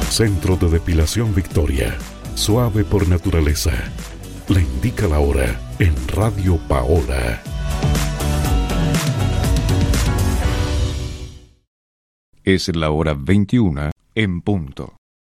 Centro de Depilación Victoria. Suave por naturaleza. Le indica la hora en Radio Paola. Es la hora 21 en punto.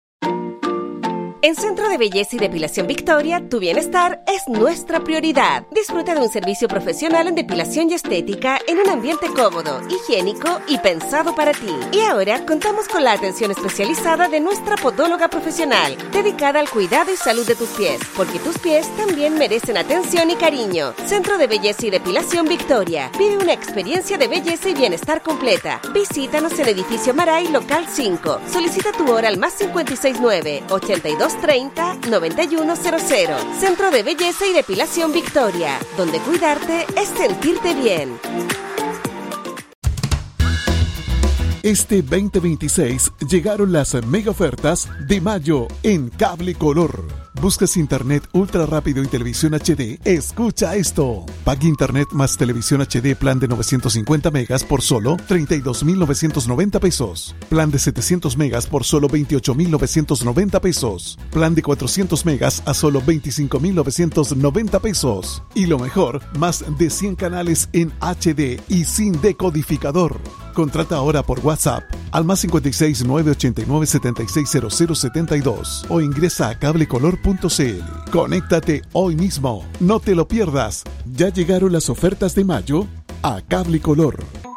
En Centro de Belleza y Depilación Victoria, tu bienestar es nuestra prioridad. Disfruta de un servicio profesional en depilación y estética en un ambiente cómodo, higiénico y pensado para ti. Y ahora contamos con la atención especializada de nuestra podóloga profesional, dedicada al cuidado y salud de tus pies, porque tus pies también merecen atención y cariño. Centro de Belleza y Depilación Victoria. Vive una experiencia de belleza y bienestar completa. Visítanos en Edificio Maray, Local 5. Solicita tu hora al +569 82 30 9100. Centro de Belleza y Depilación Victoria, donde cuidarte es sentirte bien. Este 2026 llegaron las mega ofertas de mayo en Cable Color. ¿Buscas internet ultra rápido y televisión HD? Escucha esto. Pague internet más televisión HD plan de 950 megas por solo 32,990 pesos. Plan de 700 megas por solo 28,990 pesos. Plan de 400 megas a solo 25,990 pesos. Y lo mejor, más de 100 canales en HD y sin decodificador. Contrata ahora por WhatsApp al +56 989 760072 o ingresa a cablecolor.cl. Conéctate hoy mismo. No te lo pierdas. Ya llegaron las ofertas de mayo a Cable Color.